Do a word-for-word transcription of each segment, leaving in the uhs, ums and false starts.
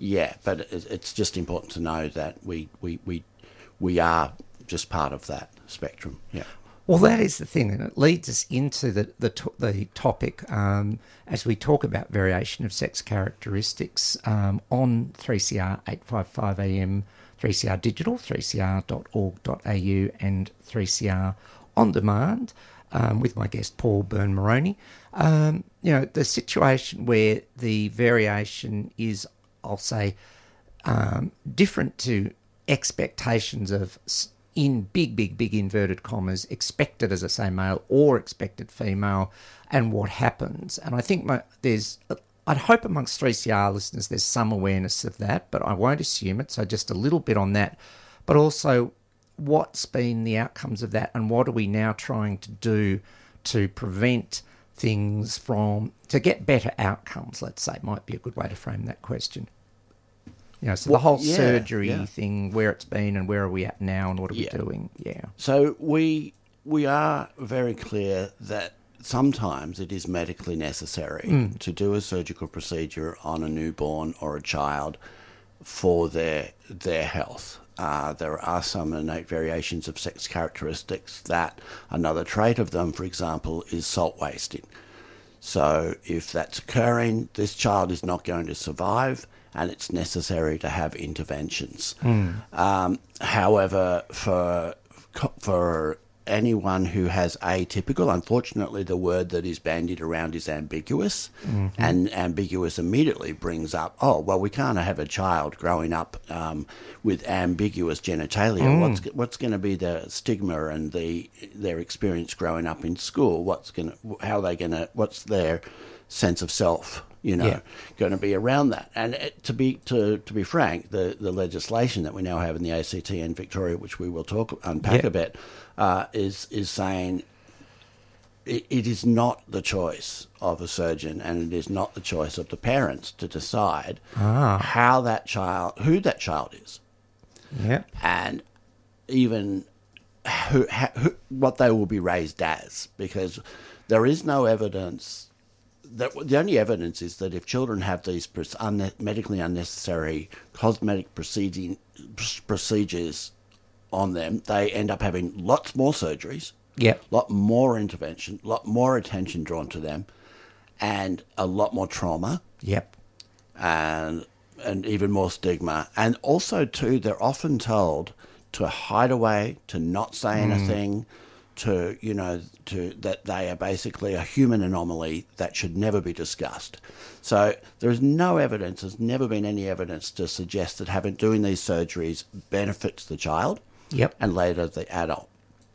Yeah, but it, it's just important to know that we, we, we, we are just part of that spectrum, yeah. Well, that is the thing, and it leads us into the the, to- the topic um, as we talk about variation of sex characteristics um, on three C R eight fifty-five A M, three C R Digital, three c r dot org dot a u and three C R On Demand um, with my guest Paul Byrne-Moroney. Um, you know, the situation where the variation is, I'll say, um, different to expectations of... in big, big, big inverted commas, expected, as I say, male or expected female, and what happens. And I think my, there's, I'd hope amongst three C R listeners there's some awareness of that, but I won't assume it, so just a little bit on that. But also, what's been the outcomes of that, and what are we now trying to do to prevent things from, to get better outcomes, let's say, might be a good way to frame that question. You know, so well, the whole yeah, surgery yeah. thing, where it's been and where are we at now and what are we Yeah. doing? Yeah. So we we are very clear that sometimes it is medically necessary Mm. to do a surgical procedure on a newborn or a child for their their health. Uh, there are some innate variations of sex characteristics that another trait of them, for example, is salt wasting. So if that's occurring, this child is not going to survive, and it's necessary to have interventions. Mm. Um, however, for for anyone who has atypical, unfortunately the word that is bandied around is ambiguous, mm-hmm. and ambiguous immediately brings up, oh, well, we can't have a child growing up um, with ambiguous genitalia. Mm. What's what's going to be the stigma and the their experience growing up in school? What's going to, how are they going to, what's their sense of self, you know, Yeah. going to be around that? And it, to be to to be frank, the, the legislation that we now have in the A C T and Victoria, which we will talk unpack Yeah. a bit, uh, is is saying it, it is not the choice of a surgeon, and it is not the choice of the parents to decide Ah. how that child, who that child is, Yeah. and even who, who what they will be raised as, because there is no evidence. That the only evidence is that if children have these unne- medically unnecessary cosmetic proceeding, procedures on them, they end up having lots more surgeries, Yeah. lot more intervention, lot more attention drawn to them, and a lot more trauma, Yep. and and even more stigma. And also, too, they're often told to hide away, to not say Mm. anything, to, you know, to that they are basically a human anomaly that should never be discussed. So there is no evidence, there's never been any evidence to suggest that having doing these surgeries benefits the child Yep. and later the adult.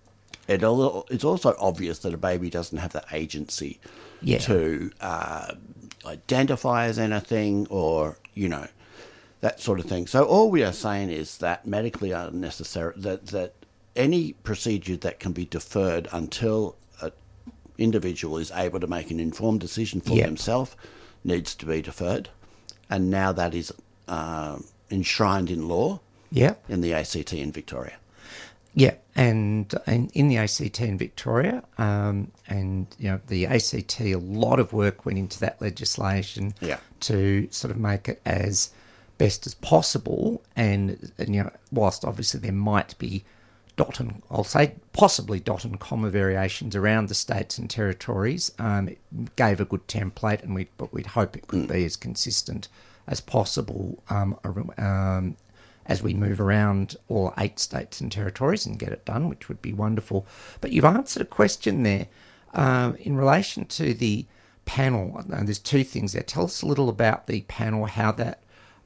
It al- it's also obvious that a baby doesn't have the agency Yeah. to uh, identify as anything, or, you know, that sort of thing. So all we are saying is that medically unnecessary, that, that any procedure that can be deferred until an individual is able to make an informed decision for Yep. himself needs to be deferred. And now that is uh, enshrined in law Yep. in the A C T in Victoria. Yeah, and, and in the A C T in Victoria, um, and you know the A C T, a lot of work went into that legislation Yeah. to sort of make it as best as possible. And, and you know, whilst obviously there might be dot and I'll say possibly dot and comma variations around the states and territories, um, it gave a good template, and we but we'd hope it could Mm. be as consistent as possible um, ar- um, as we move around all eight states and territories and get it done, which would be wonderful. But you've answered a question there um, in relation to the panel. And there's two things there. Tell us a little about the panel, how that,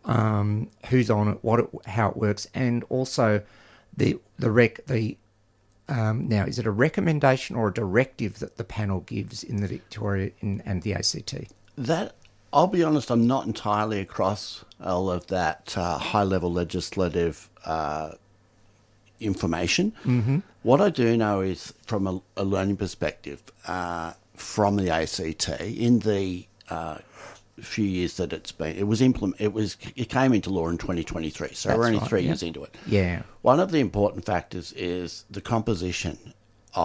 um, who's on it, what it, how it works, and also the the rec the um, now is it a recommendation or a directive that the panel gives in the Victoria in, and the A C T? That, I'll be honest, I'm not entirely across all of that uh, high-level legislative uh, information. Mm-hmm. What I do know is, from a, a learning perspective, uh, from the A C T, in the uh, few years that it's been, it was implement, it was, it came into law in twenty twenty-three, so That's we're only right, three yeah. years into it. Yeah. One of the important factors is the composition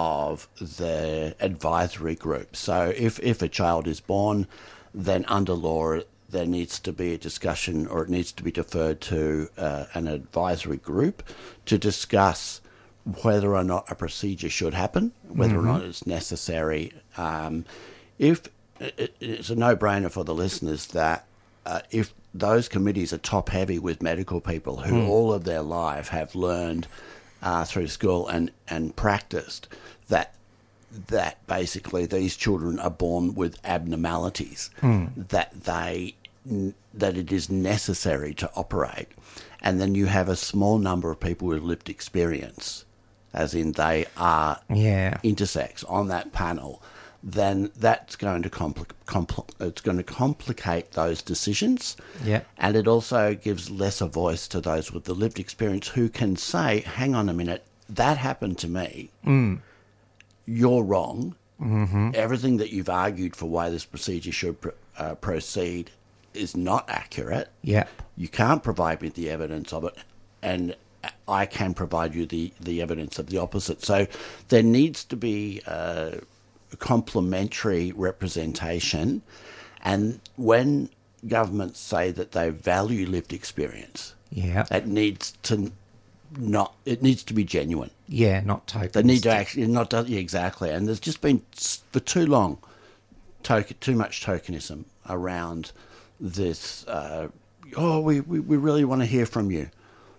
of the advisory group. So if, if a child is born, then under law, there needs to be a discussion, or it needs to be deferred to uh, an advisory group to discuss whether or not a procedure should happen, whether mm-hmm. or not it's necessary. Um, if it, it's a no-brainer for the listeners that uh, if those committees are top-heavy with medical people who mm. all of their life have learned uh, through school and, and practiced that that basically these children are born with abnormalities, mm. that they that it is necessary to operate, and then you have a small number of people with lived experience, as in they are yeah. intersex on that panel, then that's going to compli- compl- it's going to complicate those decisions. Yeah. And it also gives lesser voice to those with the lived experience who can say, hang on a minute, that happened to me. Mm. You're wrong. Mm-hmm. Everything that you've argued for why this procedure should pr- uh, proceed is not accurate. Yeah. You can't provide me the evidence of it, and I can provide you the, the evidence of the opposite. So there needs to be uh, complementary representation, and when governments say that they value lived experience, yeah, it needs to not it needs to be genuine. Yeah, not tokenistic. They need to actually not yeah, exactly. And there's just been for too long token, too much tokenism around this. Uh, oh, we, we we really want to hear from you.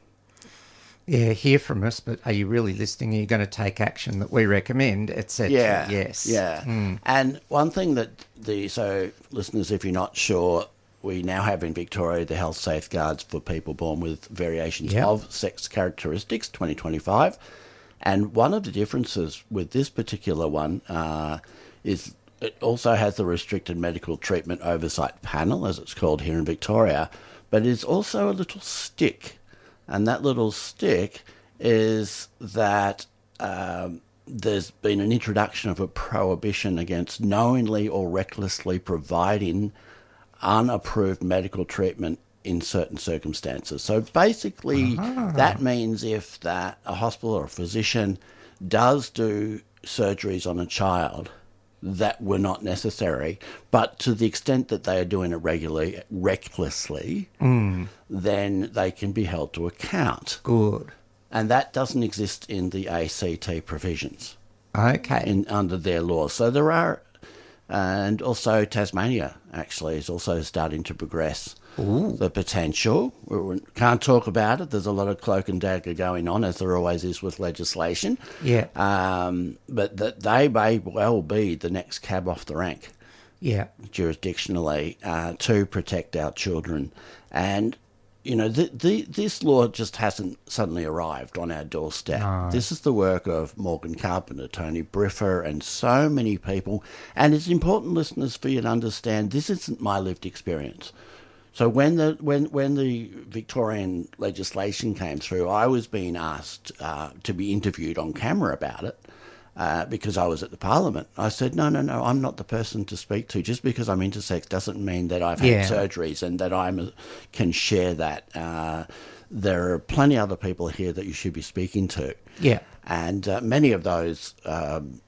Yeah, hear from us, but are you really listening? Are you going to take action that we recommend, et cetera? Yeah, yes, yeah. Mm. And one thing that the so listeners, if you're not sure, we now have in Victoria the health safeguards for people born with variations yep. of sex characteristics, twenty twenty-five. And one of the differences with this particular one uh, is it also has the restricted medical treatment oversight panel, as it's called here in Victoria, but it's also a little stick. And that little stick is that um, there's been an introduction of a prohibition against knowingly or recklessly providing unapproved medical treatment in certain circumstances. So basically, uh-huh. that means if that a hospital or a physician does do surgeries on a child that were not necessary, but to the extent that they are doing it regularly, recklessly, mm. then they can be held to account. Good. And that doesn't exist in the A C T provisions. Okay. In, under their laws. So there are, and also Tasmania actually is also starting to progress Ooh. the potential. We can't talk about it. There's a lot of cloak and dagger going on, as there always is with legislation. Yeah. Um, but that they may well be the next cab off the rank. Yeah. Jurisdictionally, uh, to protect our children. And, you know, the, the, this law just hasn't suddenly arrived on our doorstep. No. This is the work of Morgan Carpenter, Tony Briffer, and so many people. And it's important, listeners, for you to understand this isn't my lived experience. So when the when when the Victorian legislation came through, I was being asked uh, to be interviewed on camera about it uh, because I was at the Parliament. I said, no, no, no, I'm not the person to speak to. Just because I'm intersex doesn't mean that I've had yeah. surgeries and that I can share that. Uh, there are plenty of other people here that you should be speaking to. Yeah. And uh, many of those um,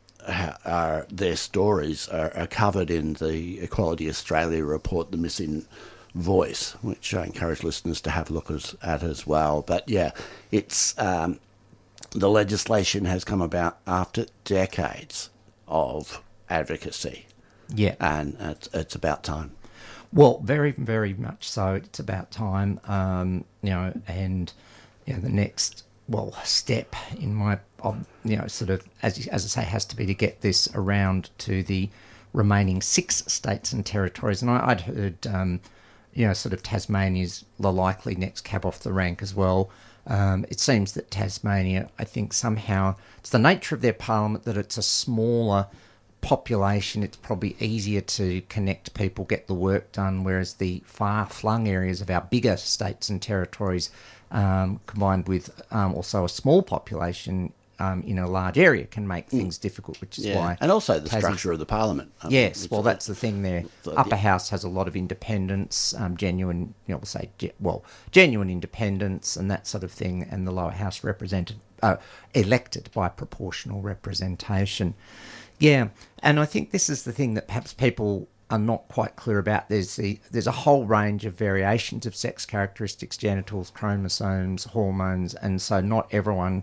are their stories are, are covered in the Equality Australia report, The Missing Voice, which I encourage listeners to have a look as, at as well. But yeah, it's um, the legislation has come about after decades of advocacy. Yeah, and it's it's about time. Well, very very much so. It's about time. Um, you know, and you know the next well step in my um, you know sort of as as I say has to be to get this around to the remaining six states and territories. And I, I'd heard. Um, You know, sort of Tasmania's the likely next cab off the rank as well. Um, it seems that Tasmania, I think somehow, it's the nature of their parliament that it's a smaller population. It's probably easier to connect people, get the work done, whereas the far-flung areas of our bigger states and territories, um, combined with um, also a small population um, in a large area, can make things mm. difficult, which is yeah. why... And also the Tassie, structure of the parliament. Um, yes, well, that's the thing there. The, Upper yeah. house has a lot of independence, um, genuine, you know, we'll say, ge- well, genuine independence and that sort of thing, and the lower house represented, uh, elected by proportional representation. Yeah, and I think this is the thing that perhaps people are not quite clear about, there's the there's a whole range of variations of sex characteristics, genitals, chromosomes, hormones, and so not everyone,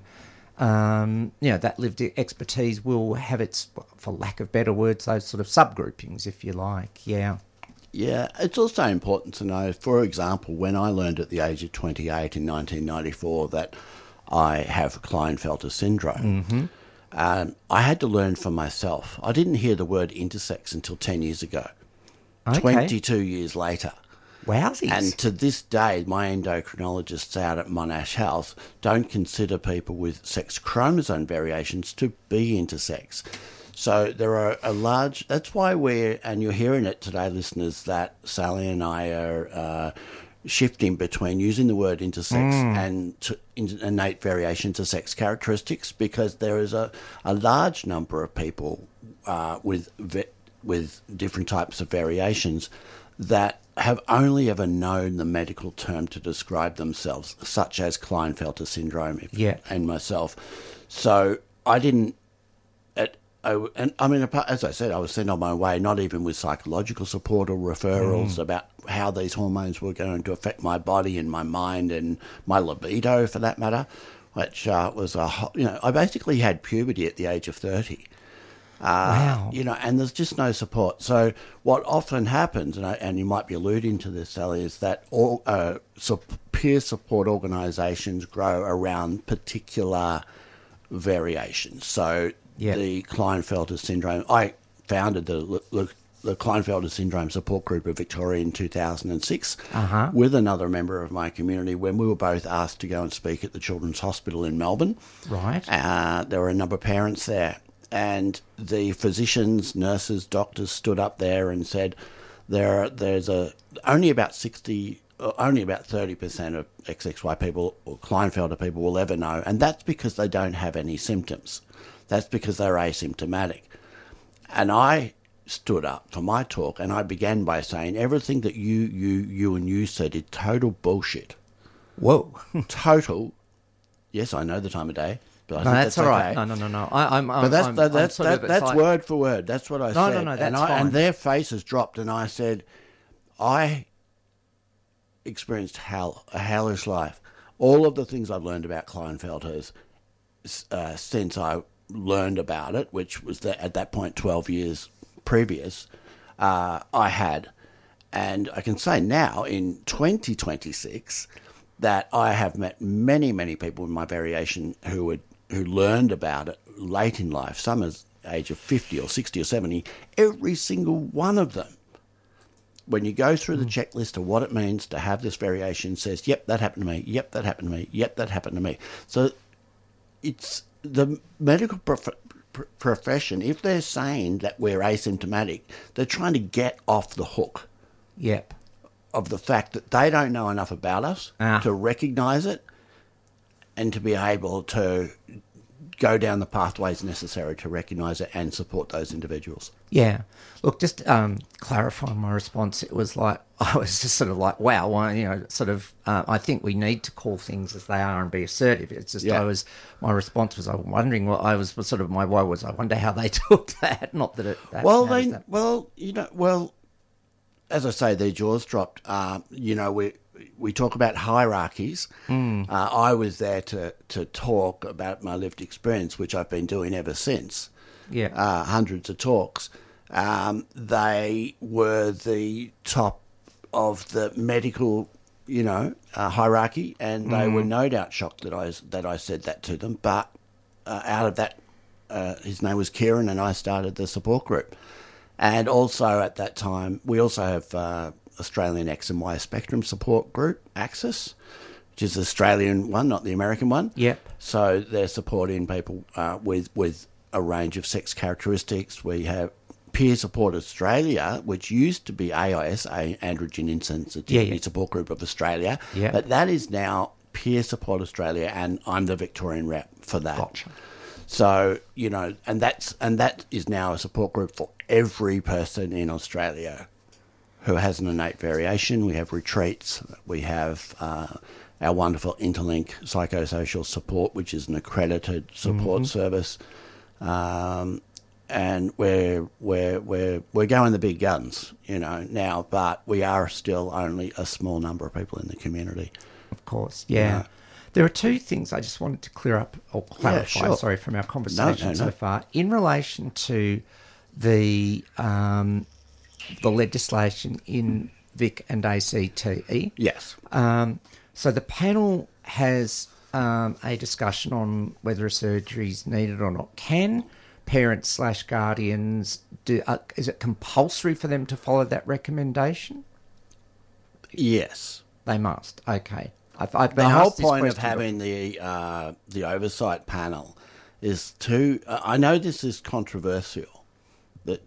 um, you know, that lived expertise will have its, for lack of better words, those sort of subgroupings, if you like. Yeah. Yeah, it's also important to know, for example, when I learned at the age of twenty-eight in nineteen ninety-four that I have Klinefelter syndrome, Mm-hmm. um, I had to learn for myself. I didn't hear the word intersex until ten years ago, Okay. twenty-two years later. Wowsies. And to this day, my endocrinologists out at Monash Health don't consider people with sex chromosome variations to be intersex. So there are a large, that's why we're, and you're hearing it today, listeners, that Sally and I are uh, shifting between using the word intersex mm. and to, in, innate variation to sex characteristics, because there is a, a large number of people uh, with with different types of variations that have only ever known the medical term to describe themselves, such as Klinefelter syndrome if, yeah. and myself. So I didn't, at, I, and I mean, as I said, I was sent on my way, not even with psychological support or referrals mm. about how these hormones were going to affect my body and my mind and my libido, for that matter, which uh, was a, you know, I basically had puberty at the age of thirty. Uh, wow. You know, and there's just no support. So what often happens, and, I, and you might be alluding to this, Sally, is that all uh, so peer support organisations grow around particular variations. So yep. the Klinefelter syndrome, I founded the, the, the Klinefelter syndrome support group of Victoria in two thousand six uh-huh. with another member of my community when we were both asked to go and speak at the Children's Hospital in Melbourne. Right. Uh, there were a number of parents there. And the physicians, nurses, doctors stood up there and said, "There, there's a only about sixty, only about thirty percent of X X Y people or Klinefelter people will ever know, and that's because they don't have any symptoms. That's because they're asymptomatic." And I stood up for my talk, and I began by saying, "Everything that you, you, you, and you said is total bullshit." Whoa, total. Yes, I know the time of day. But I no, think that's, that's all okay. right. No, no, no, no. I, I'm, I'm, but that's I'm, that, that's I'm that, of, that's like... word for word. That's what I no, said. No, no, no, that's and, I, fine. and their faces dropped, and I said, "I experienced hell, a hellish life. All of the things I've learned about Klinefelters uh, since I learned about it, which was the, at that point twelve years previous, uh, I had, and I can say now in twenty twenty-six that I have met many, many people in my variation who would." who learned about it late in life, some as age of fifty or sixty or seventy, every single one of them, when you go through mm. the checklist of what it means to have this variation, says, yep, that happened to me, yep, that happened to me, yep, that happened to me. So it's the medical prof- profession, if they're saying that we're asymptomatic, they're trying to get off the hook yep. of the fact that they don't know enough about us ah. to recognise it and to be able to go down the pathways necessary to recognise it and support those individuals. Yeah. Look, just um, clarifying my response, it was like, I was just sort of like, wow, well, you know, sort of, uh, I think we need to call things as they are and be assertive. It's just, yeah. I was, my response was, I'm wondering what I was, was sort of, my why was, I wonder how they took that. Not that it, that well, they, that. well, you know, well, as I say, their jaws dropped. Um, you know, we, We talk about hierarchies. Mm. Uh, I was there to, to talk about my lived experience, which I've been doing ever since. Yeah, uh, hundreds of talks. Um, they were the top of the medical, you know, uh, hierarchy, and they mm. were no doubt shocked that I that I said that to them. But uh, out of that, uh, his name was Kieran, and I started the support group. And also at that time, we also have. Uh, Australian X and Y Spectrum Support Group, Axis, which is the Australian one, not the American one. Yep. So they're supporting people uh, with with a range of sex characteristics. We have Peer Support Australia, which used to be A I S, a Androgen Insensitivity yeah, yeah. Support Group of Australia, yeah. but that is now Peer Support Australia, and I'm the Victorian rep for that. Gotcha. So, you know, and that's and that is now a support group for every person in Australia who has an innate variation. We have retreats. We have uh, our wonderful Interlink Psychosocial Support, which is an accredited support mm-hmm. service. Um, and we're we're we're we're going the big guns, you know, now, but we are still only a small number of people in the community. Of course, yeah. You know. There are two things I just wanted to clear up or clarify, Yeah, sure. sorry, from our conversation No, no, so no. far. In relation to the um, the legislation in Vic and A C T, Yes. um, so the panel has um, a discussion on whether a surgery is needed or not. Can parents slash guardians, do, uh, is it compulsory for them to follow that recommendation? Yes. They must. Okay. I've, I've been The whole asked this point of question having the uh, the oversight panel is to. Uh, I know this is controversial, but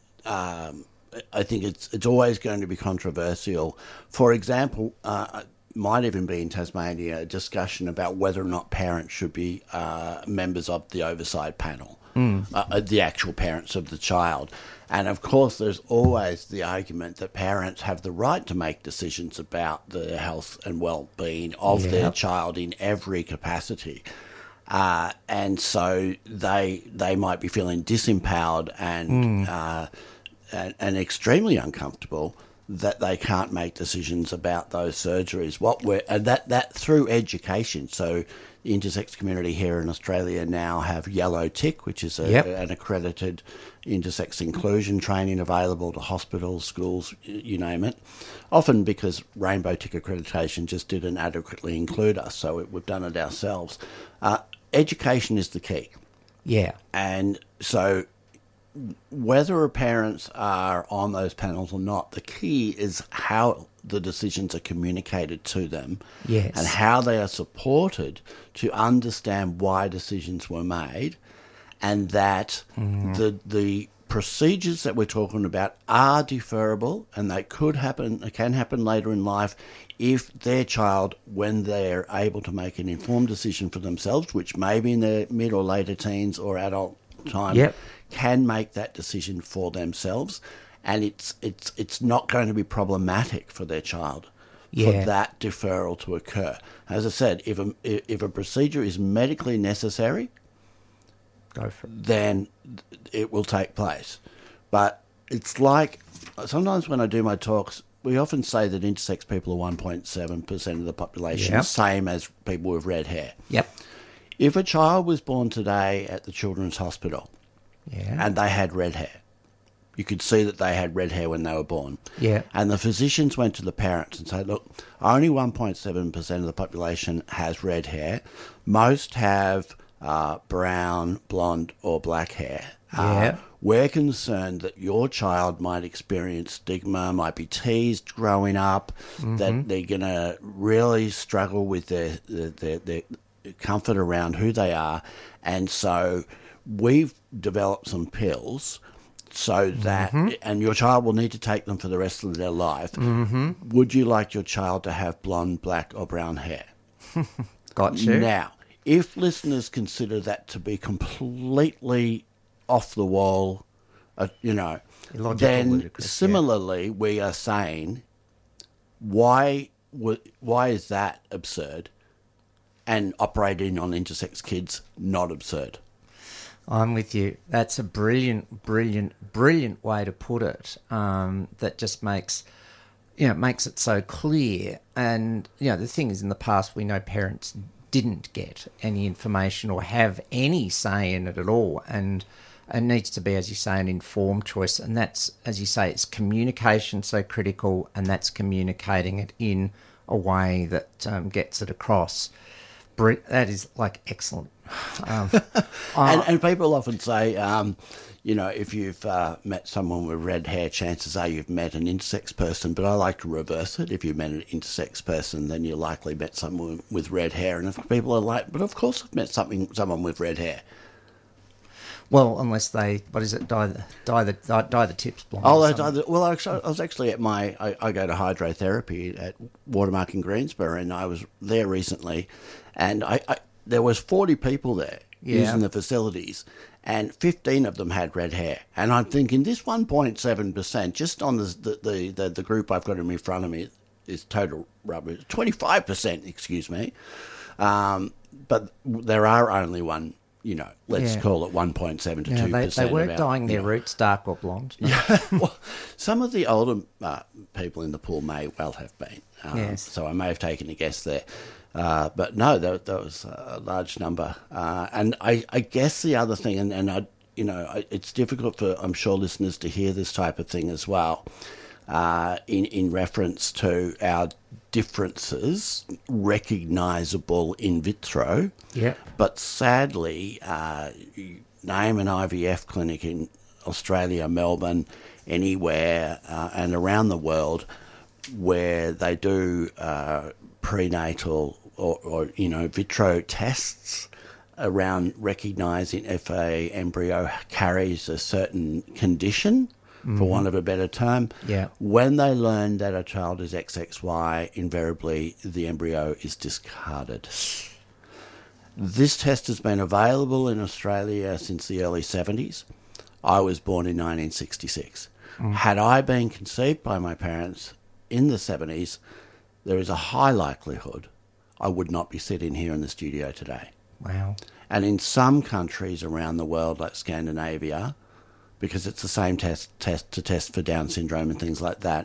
um, I think it's it's always going to be controversial. For example, uh, might even be in Tasmania a discussion about whether or not parents should be uh, members of the oversight panel, mm. uh, the actual parents of the child. And of course, there's always the argument that parents have the right to make decisions about the health and well-being of Yeah. their child in every capacity. Uh, and so they they might be feeling disempowered and, uh, and and extremely uncomfortable that they can't make decisions about those surgeries. What we're and that that through education. So the intersex community here in Australia now have Yellow Tick, which is a, Yep. an accredited intersex inclusion training available to hospitals, schools, y- you name it. Often because Rainbow Tick accreditation just didn't adequately include us, so it, we've done it ourselves. Uh, education is the key. Yeah. And so whether parents are on those panels or not, the key is how the decisions are communicated to them Yes. and how they are supported to understand why decisions were made, and that the the procedures that we're talking about are deferrable and they could happen, they can happen later in life if their child, when they're able to make an informed decision for themselves, which may be in their mid or later teens or adult time, Yep. can make that decision for themselves, and it's it's it's not going to be problematic for their child for Yeah. that deferral to occur. As I said, if a if a procedure is medically necessary, Go for it. then it will take place. But it's like sometimes when I do my talks, we often say that intersex people are one point seven percent of the population, Yep. same as people with red hair. Yep. If a child was born today at the Children's Hospital Yeah. and they had red hair, you could see that they had red hair when they were born. Yeah. And the physicians went to the parents and said, look, only one point seven percent of the population has red hair. Most have uh, brown, blonde, or black hair. Yeah. Uh, we're concerned that your child might experience stigma, might be teased growing up, that they're going to really struggle with their, their, their, their comfort around who they are. And so we've developed some pills so that, and your child will need to take them for the rest of their life. Mm-hmm. Would you like your child to have blonde, black, or brown hair? Got you. Now, if listeners consider that to be completely off the wall, uh, you know, Illogical, then ludicrous, yeah. similarly we are saying, why w- why is that absurd, and operating on intersex kids not absurd? I'm with you. That's a brilliant, brilliant, brilliant way to put it. Um, that just makes, you know, makes it so clear. And you know, the thing is, in the past, we know parents didn't get any information or have any say in it at all, and it needs to be, as you say, an informed choice. And that's, as you say, it's communication so critical, and that's communicating it in a way that um, gets it across. Br- That is like excellent. Um, And, and people often say, um, you know, if you've uh, met someone with red hair, chances are you've met an intersex person. But I like to reverse it. If you met an intersex person, then you likely met someone with red hair. And if people are like, but of course I've met something, someone with red hair. Well, unless they, what is it, dye the dye the dye, dye the tips blonde. Oh, or I, something. I, well, I, I was actually at my, I, I go to hydrotherapy at Watermark in Greensboro, and I was there recently, and I, I there was forty people there Yeah. using the facilities, and fifteen of them had red hair. And I'm thinking, this one point seven percent, just on the the, the, the the group I've got in front of me, is total rubbish. twenty-five percent, excuse me. Um, but there are only one you know, let's Yeah. call it one point seven to Yeah, two they, percent. they weren't of our, dyeing their you know, roots dark or blonde. No. Yeah, well, some of the older uh, people in the pool may well have been. Um, Yes. So I may have taken a guess there. Uh, but no, there, there was a large number. Uh, and I, I guess the other thing, and, and I, you know, I, it's difficult for, I'm sure, listeners to hear this type of thing as well, uh, in, in reference to our differences, recognisable in vitro. Yeah. But sadly, uh, you name an I V F clinic in Australia, Melbourne, anywhere, uh, and around the world where they do uh, prenatal or, or, you know, vitro tests around recognising if a embryo carries a certain condition, mm-hmm. for want of a better term. Yeah. When they learn that a child is X X Y, invariably the embryo is discarded. This test has been available in Australia since the early seventies. I was born in nineteen sixty-six. Mm. Had I been conceived by my parents in the seventies, there is a high likelihood I would not be sitting here in the studio today. Wow. And in some countries around the world, like Scandinavia, because it's the same test, test to test for Down syndrome and things like that,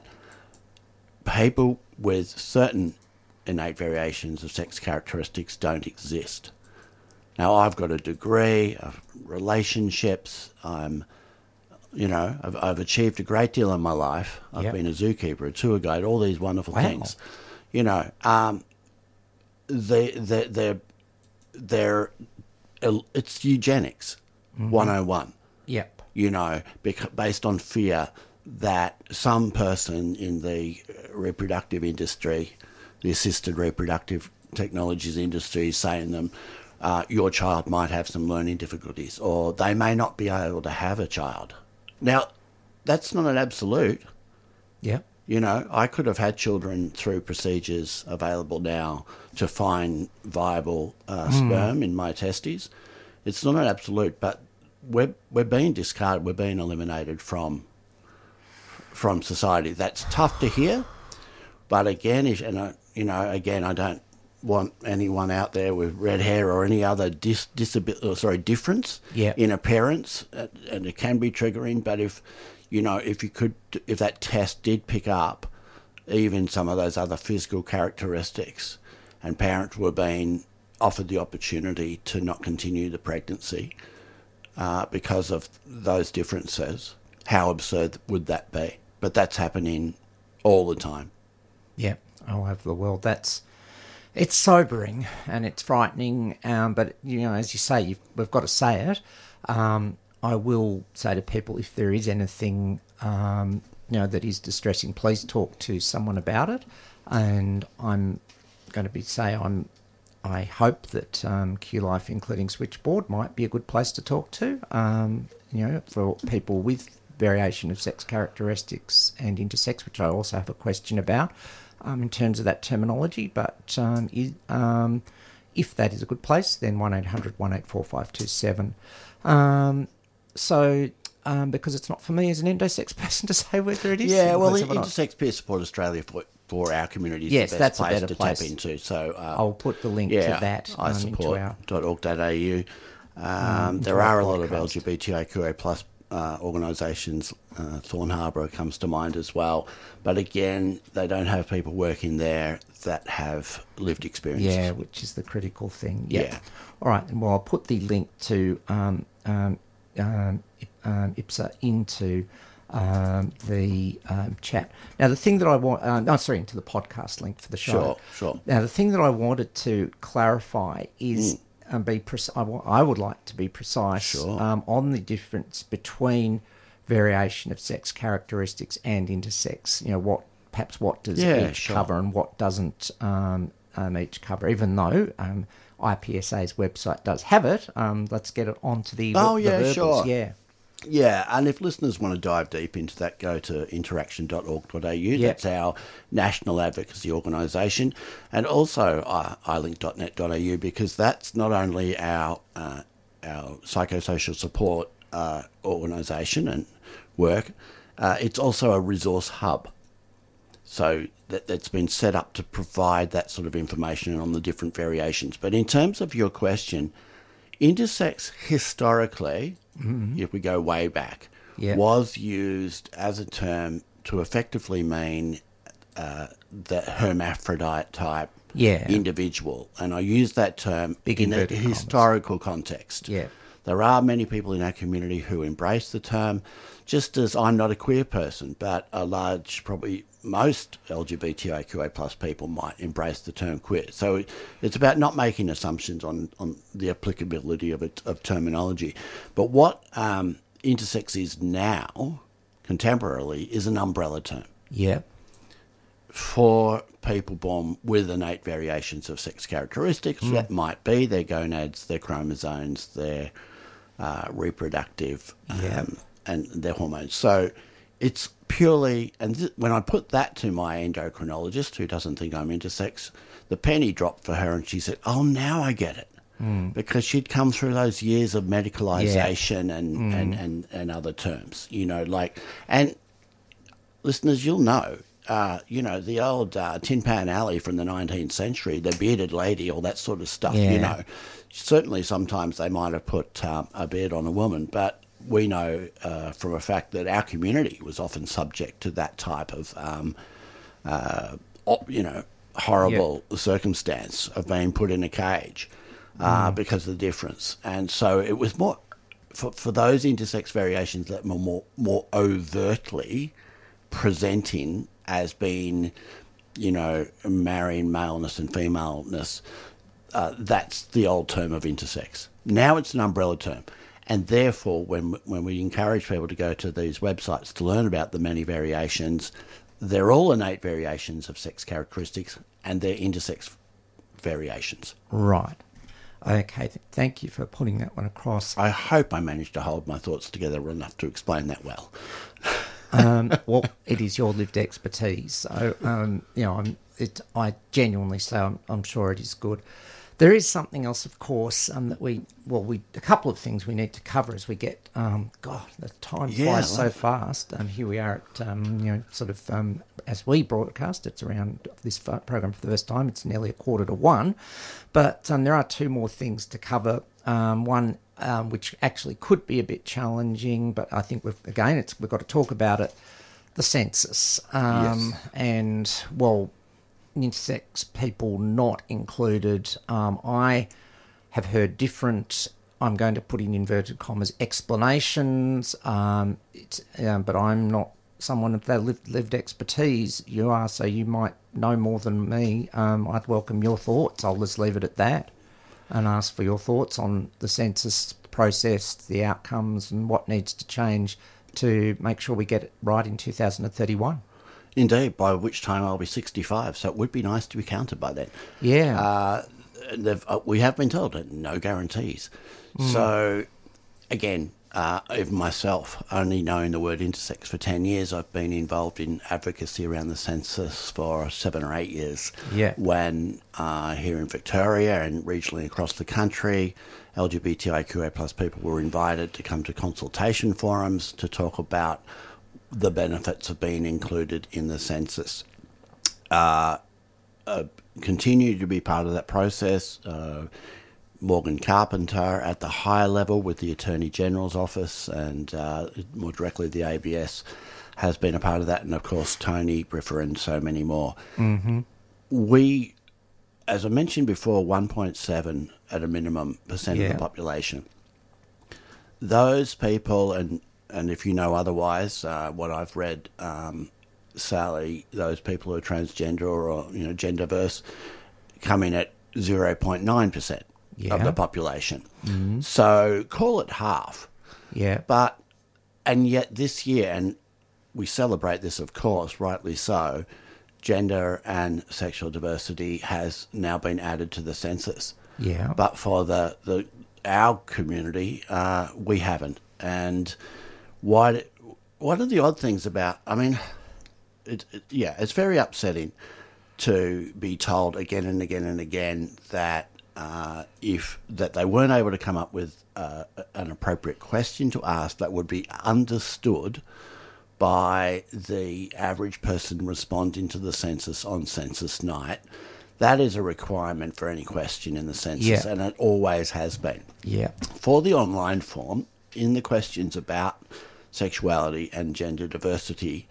people with certain innate variations of sex characteristics don't exist. Now, I've got a degree of relationships. I'm, you know, I've, I've achieved a great deal in my life. I've Yep. been a zookeeper, a tour guide, all these wonderful Wow. things. You know, um, they, they, they're, they're, it's eugenics, Mm-hmm. one oh one. Yep. You know, bec- based on fear that some person in the reproductive industry, the assisted reproductive technologies industry, is saying to them, uh, your child might have some learning difficulties, or they may not be able to have a child. Now, that's not an absolute. Yep. You know, I could have had children through procedures available now to find viable uh, sperm in my testes. It's not an absolute, but we're we're being discarded. We're being eliminated from from society. That's tough to hear, but again, if, and I, you know, again, I don't want anyone out there with red hair or any other dis, disability, or sorry, difference Yep. in appearance, uh, and it can be triggering. But if you know, if you could, if that test did pick up even some of those other physical characteristics, and parents were being offered the opportunity to not continue the pregnancy uh, because of those differences, how absurd would that be? But that's happening all the time. Yep. All over the world. That's it's sobering and it's frightening. Um, but you know, as you say, you've, we've got to say it. Um, I will say to people, if there is anything um, you know that is distressing, please talk to someone about it. And I'm going to be say I'm. I hope that um, Q Life, including Switchboard, might be a good place to talk to. Um, you know, for people with variation of sex characteristics and intersex, which I also have a question about um, in terms of that terminology. But um, is, um, if that is a good place, then one eight hundred one eight four five two seven. Um, so, um, because it's not for me as an endosex person to say whether it is. Yeah, well, inclusive or not. Intersex Peer Support Australia for, for our community is Yes, the that's best a place better to place. tap into. So uh, I'll put the link yeah, to that I um, into our... support dot org dot a u. Um, um, there into our are a lot of podcast. L G B T I Q A plus uh, organisations. Uh, Thorn Harbour comes to mind as well. But again, they don't have people working there that have lived experiences. Yeah, which is the critical thing. Yep. Yeah. All right, and well, I'll put the link to um, um, um, um, I P S A into um, the um, chat. Now, the thing that I want... Uh, no, sorry, into the podcast link for the show. Sure, sure. Now, the thing that I wanted to clarify is... Mm. Um, be pre- I, w- I would like to be precise Sure. um, on the difference between variation of sex characteristics and intersex. You know, what perhaps what does Yeah, each sure. cover and what doesn't um, um, each cover, even though um, I P S A's website does have it. Um, let's get it onto the, Oh, the yeah, verbals. sure. Yeah. Yeah, and if listeners want to dive deep into that, go to interaction dot org dot a u. Yep. That's our national advocacy organisation. And also uh, i link dot net dot a u, because that's not only our uh, our psychosocial support uh, organisation and work, uh, it's also a resource hub. So that, that's been set up to provide that sort of information on the different variations. But in terms of your question, Intersex historically, Mm-hmm. if we go way back, Yeah. was used as a term to effectively mean uh, the hermaphrodite type Yeah. individual. And I use that term Big in a inverted commas. historical context. Yeah. There are many people in our community who embrace the term, just as I'm not a queer person, but a large, probably most L G B T I Q A plus people might embrace the term queer. So it, it's about not making assumptions on, on the applicability of it, of terminology. But what um, intersex is now, contemporarily, is an umbrella term Yeah. for people born with innate variations of sex characteristics. Mm. That might be their gonads, their chromosomes, their uh, reproductive Yeah. um, and their hormones. So it's purely, and th- when I put that to my endocrinologist, who doesn't think I'm intersex, the penny dropped for her and she said, oh, now I get it. Mm. Because she'd come through those years of medicalisation Yeah. and, Mm. and, and, and other terms, you know, like, and listeners, you'll know, uh, you know, the old uh, Tin Pan Alley from the nineteenth century, the bearded lady, all that sort of stuff, Yeah. you know. Certainly sometimes they might have put um, a beard on a woman, but we know uh, from a fact that our community was often subject to that type of, um, uh, op- you know, horrible Yep. circumstance of being put in a cage uh, Mm. because of the difference. And so it was more, for, for those intersex variations that were more, more overtly presenting as being, you know, marrying maleness and femaleness, uh, that's the old term of intersex. Now it's an umbrella term. And therefore, when when we encourage people to go to these websites to learn about the many variations, they're all innate variations of sex characteristics and they're intersex variations. Right. Okay. Th- thank you for putting that one across. I hope I managed to hold my thoughts together enough to explain that well. um, well, it is your lived expertise. So, um, you know, I'm, it, I genuinely say I'm, I'm sure it is good. There is something else, of course, um, that we, well, we a couple of things we need to cover as we get, um, God, the time Yeah, flies so like- fast. Um, here we are at, um, you know, sort of, um, as we broadcast, it's around this f- program for the first time, it's nearly a quarter to one. But um, there are two more things to cover. Um, one, um, which actually could be a bit challenging, but I think we've, again, it's, we've got to talk about it, the census. Um, Yes. And, well, intersex people not included. Um, I have heard different, I'm going to put in inverted commas, explanations, um, it's, um, but I'm not someone of that lived, lived expertise. You are, so you might know more than me. Um, I'd welcome your thoughts. I'll just leave it at that and ask for your thoughts on the census process, the outcomes, and what needs to change to make sure we get it right in two thousand thirty-one. Indeed, by which time I'll be sixty-five, so it would be nice to be counted by then. Yeah. Uh, they've, uh, we have been told that no guarantees. So, again, uh, even myself, only knowing the word intersex for ten years, I've been involved in advocacy around the census for seven or eight years. Yeah. When uh, here in Victoria and regionally across the country, L G B T I Q A plus people were invited to come to consultation forums to talk about the benefits of being included in the census. Uh, uh, continue to be part of that process. Uh, Morgan Carpenter at the higher level with the Attorney General's office and uh, more directly the A B S has been a part of that, and of course Tony Briffer and so many more. Mm-hmm. We, as I mentioned before, one point seven at a minimum percent Yeah. of the population. Those people, and and if you know otherwise, uh, what I've read, um, Sally, those people who are transgender or you know genderverse, come in at zero point nine percent of Yeah. the population. Mm-hmm. So call it half. Yeah. But, and yet this year, and we celebrate this, of course, rightly so, gender and sexual diversity has now been added to the census. Yeah. But for the, the our community, uh, we haven't. And why? What are the odd things about? I mean, it, it, yeah, it's very upsetting to be told again and again and again that uh, if that they weren't able to come up with uh, an appropriate question to ask that would be understood by the average person responding to the census on census night, That is a requirement for any question in the census, Yeah. and it always has been. Yeah. For the online form, in the questions about sexuality and gender diversity,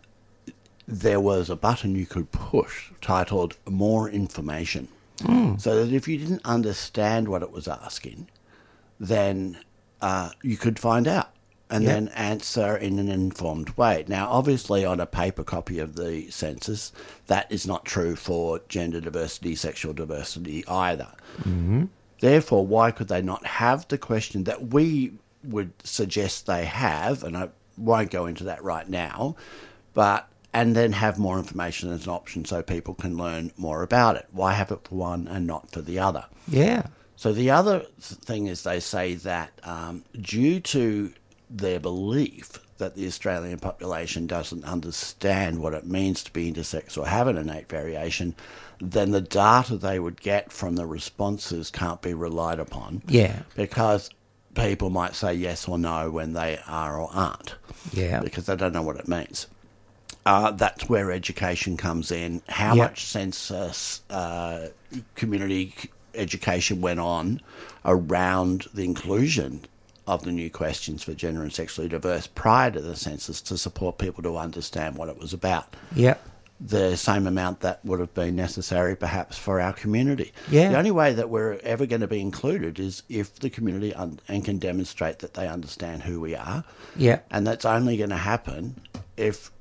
there was a button you could push titled More Information. Mm. So that if you didn't understand what it was asking, then uh, you could find out and Yeah. then answer in an informed way. Now, obviously, on a paper copy of the census, that is not true for gender diversity, sexual diversity either. Mm-hmm. Therefore, why could they not have the question that we would suggest they have, and I won't go into that right now, but and then have more information as an option so people can learn more about it. Why have it for one and not for the other? Yeah. So the other thing is they say that um, due to their belief that the Australian population doesn't understand what it means to be intersex or have an innate variation, then the data they would get from the responses can't be relied upon. Yeah. Because people might say yes or no when they are or aren't. Yeah. Because they don't know what it means. Uh, that's where education comes in. How Yep. much census uh, community education went on around the inclusion of the new questions for gender and sexually diverse prior to the census to support people to understand what it was about. Yeah. The same amount that would have been necessary perhaps for our community. Yeah. The only way that we're ever going to be included is if the community un- and can demonstrate that they understand who we are. Yeah. And that's only going to happen if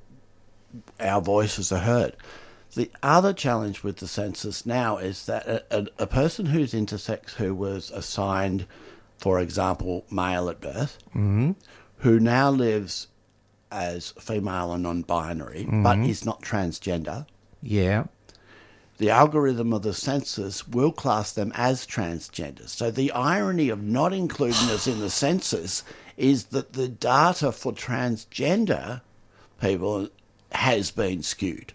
our voices are heard. The other challenge with the census now is that a, a, a person who's intersex who was assigned, for example, male at birth, Mm-hmm. who now lives as female and non-binary, Mm-hmm. but is not transgender, Yeah. the algorithm of the census will class them as transgender. So the irony of not including us in the census is that the data for transgender people has been skewed.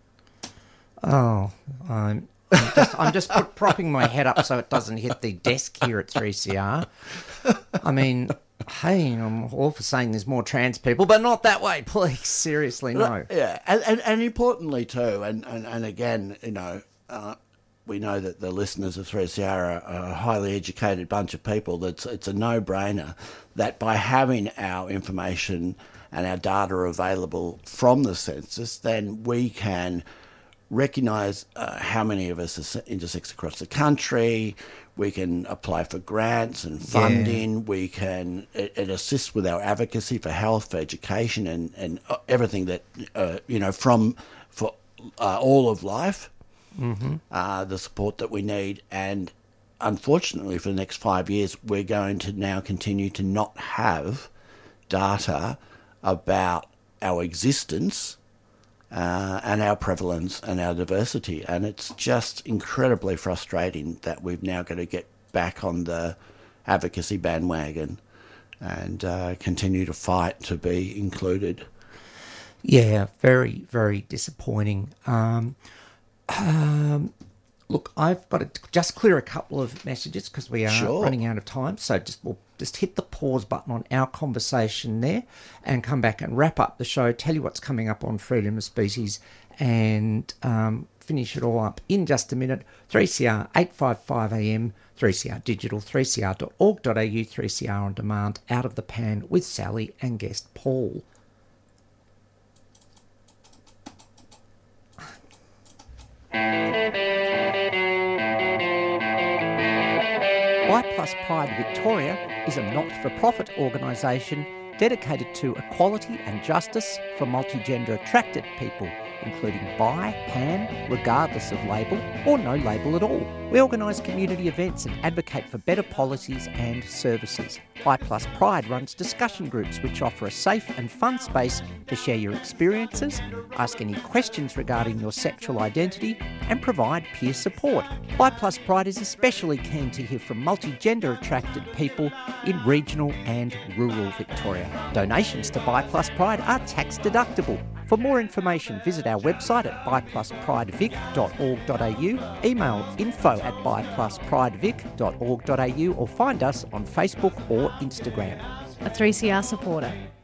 Oh, I'm, I'm just, I'm just put, propping my head up so it doesn't hit the desk here at three C R. I mean, hey, I'm all for saying there's more trans people, but not that way, please. Seriously, no. Yeah, and, and, and importantly too, and, and, and again, you know, uh, we know that the listeners of three C R are a highly educated bunch of people. That's it's a no-brainer that by having our information and our data available from the census, then we can recognise uh, how many of us are intersex across the country. We can apply for grants and funding. Yeah. We can it, it assists with our advocacy for health, for education, and and everything that uh, you know from for uh, all of life. Mm-hmm. Uh, the support that we need, and unfortunately, for the next five years, we're going to now continue to not have data about our existence. Uh, and our prevalence and our diversity. And it's just incredibly frustrating that we've now got to get back on the advocacy bandwagon and uh, continue to fight to be included. Yeah, very, very disappointing. Um, um, look, I've got to just clear a couple of messages because we are Sure. running out of time. So just we'll just hit the pause button on our conversation there and come back and wrap up the show, tell you what's coming up on Freedom of Species, and um, finish it all up in just a minute. three C R eight fifty-five A M, three C R Digital, three c r dot org dot a u, three C R On Demand, Out of the Pan with Sally and guest Paul. Y Plus Pride Victoria is a not-for-profit organisation dedicated to equality and justice for multigender attracted people, including bi, pan, regardless of label, or no label at all. We organise community events and advocate for better policies and services. Y Plus Pride runs discussion groups which offer a safe and fun space to share your experiences, ask any questions regarding your sexual identity, and provide peer support. Y Plus Pride is especially keen to hear from multigender attracted people in regional and rural Victoria. Donations to Y Plus Pride are tax deductible. For more information, visit our website at bi plus pride vic dot org dot a u, email info at bi plus pride vic dot org dot a u, or find us on Facebook or Instagram. A three C R supporter.